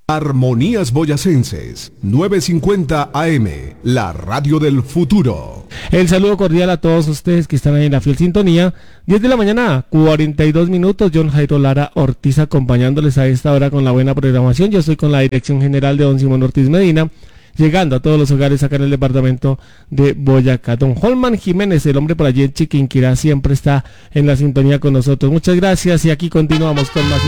Armonías Boyacenses, 950 AM, la radio del futuro. El saludo cordial a todos ustedes que están ahí en la fiel sintonía. 10 de la mañana, 42 minutos. John Jairo Lara Ortiz acompañándoles a esta hora con la buena programación. Yo estoy con la dirección general de don Simón Ortiz Medina, llegando a todos los hogares acá en el departamento de Boyacá. Don Holman Jiménez, el hombre por allí en Chiquinquirá, siempre está en la sintonía con nosotros. Muchas gracias y aquí continuamos con más.